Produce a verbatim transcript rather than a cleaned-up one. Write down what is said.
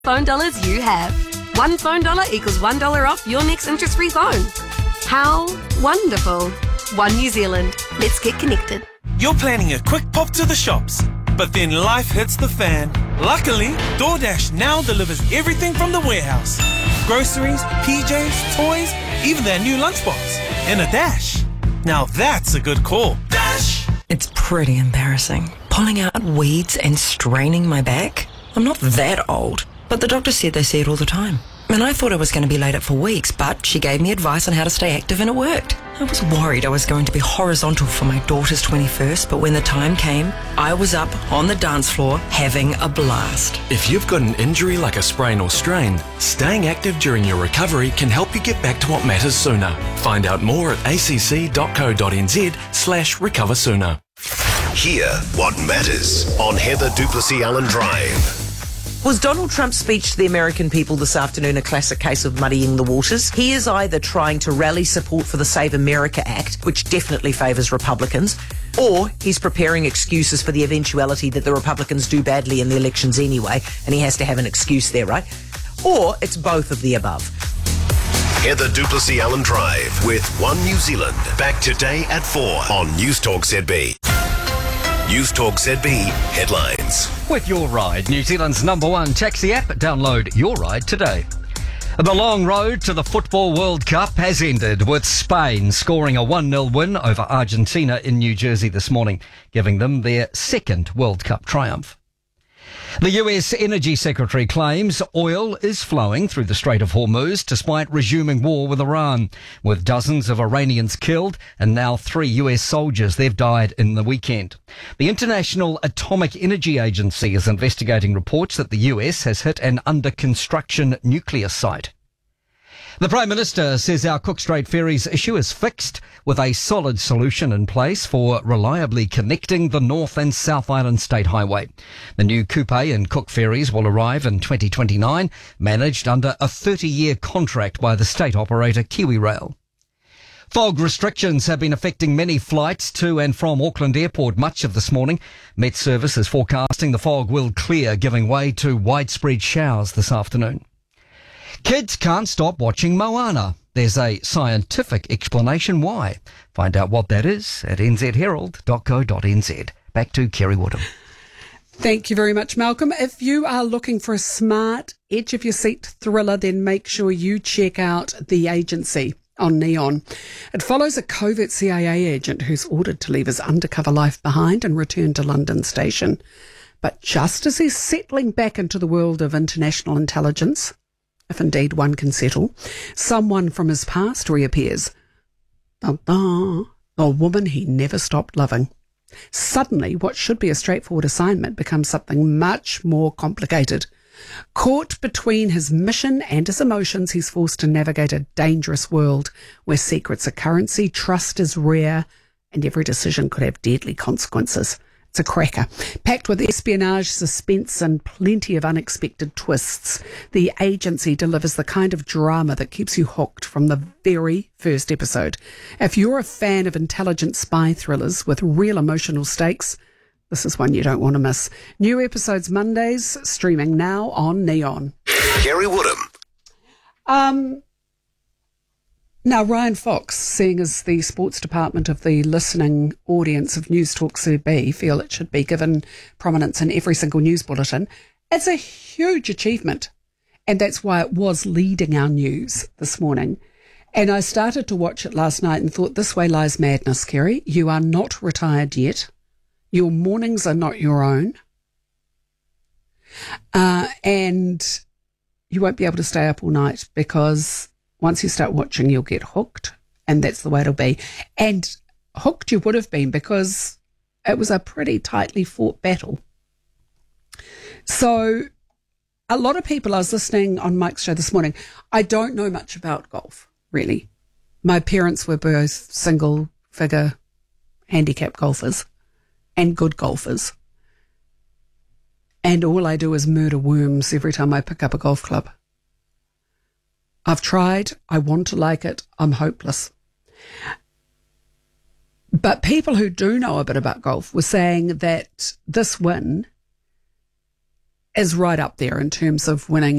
phone dollars you have. One phone dollar equals one dollar off your next interest-free phone. How wonderful. One New Zealand. Let's get connected. You're planning a quick pop to the shops, but then life hits the fan. Luckily, DoorDash now delivers everything from the warehouse. Groceries, P Js, toys, even their new lunchbox. In a dash. Now that's a good call. Dash! It's pretty embarrassing. Pulling out weeds and straining my back. I'm not that old, but the doctor said they see it all the time. And I thought I was going to be laid up for weeks, but she gave me advice on how to stay active and it worked. I was worried I was going to be horizontal for my daughter's twenty-first, but when the time came, I was up on the dance floor having a blast. If you've got an injury like a sprain or strain, staying active during your recovery can help you get back to what matters sooner. Find out more at acc.co.nz slash recover sooner. Hear what matters on Heather Duplessis Allen Drive. Was Donald Trump's speech to the American people this afternoon a classic case of muddying the waters? He is either trying to rally support for the Save America Act, which definitely favours Republicans, or he's preparing excuses for the eventuality that the Republicans do badly in the elections anyway, and he has to have an excuse there, right? Or it's both of the above. Heather Duplessis Allen Drive with One New Zealand. Back today at four on News Talk Z B. News Talk Z B headlines. With Your Ride, New Zealand's number one taxi app. Download Your Ride today. The long road to the Football World Cup has ended, with Spain scoring a one nil win over Argentina in New Jersey this morning, giving them their second World Cup triumph. The U S Energy Secretary claims oil is flowing through the Strait of Hormuz despite resuming war with Iran, with dozens of Iranians killed and now three U S soldiers. They've died in the weekend. The International Atomic Energy Agency is investigating reports that the U S has hit an under-construction nuclear site. The Prime Minister says our Cook Strait Ferries issue is fixed, with a solid solution in place for reliably connecting the North and South Island State Highway. The new Kupe and Cook ferries will arrive in twenty twenty-nine, managed under a thirty-year contract by the state operator KiwiRail. Fog restrictions have been affecting many flights to and from Auckland Airport much of this morning. Met Service is forecasting the fog will clear, giving way to widespread showers this afternoon. Kids can't stop watching Moana. There's a scientific explanation why. Find out what that is at n z herald dot co dot n z. Back to Kerry Woodham. Thank you very much, Malcolm. If you are looking for a smart, edge-of-your-seat thriller, then make sure you check out The Agency on Neon. It follows a covert C I A agent who's ordered to leave his undercover life behind and return to London Station. But just as he's settling back into the world of international intelligence, if indeed one can settle, someone from his past reappears. A woman he never stopped loving. Suddenly, what should be a straightforward assignment becomes something much more complicated. Caught between his mission and his emotions, he's forced to navigate a dangerous world where secrets are currency, trust is rare, and every decision could have deadly consequences. It's a cracker. Packed with espionage, suspense, and plenty of unexpected twists, The Agency delivers the kind of drama that keeps you hooked from the very first episode. If you're a fan of intelligent spy thrillers with real emotional stakes, this is one you don't want to miss. New episodes Mondays, streaming now on Neon. Kerry Woodham. Um... Now, Ryan Fox, seeing as the sports department of the listening audience of News Talk Z B feel it should be given prominence in every single news bulletin, it's a huge achievement. And that's why it was leading our news this morning. And I started to watch it last night and thought, this way lies madness, Kerry. You are not retired yet. Your mornings are not your own. Uh, and you won't be able to stay up all night because once you start watching, you'll get hooked, and that's the way it'll be. And hooked you would have been because it was a pretty tightly fought battle. So a lot of people, I was listening on Mike's show this morning, I don't know much about golf, really. My parents were both single-figure handicap golfers and good golfers. And all I do is murder worms every time I pick up a golf club. I've tried, I want to like it, I'm hopeless. But people who do know a bit about golf were saying that this win is right up there in terms of winning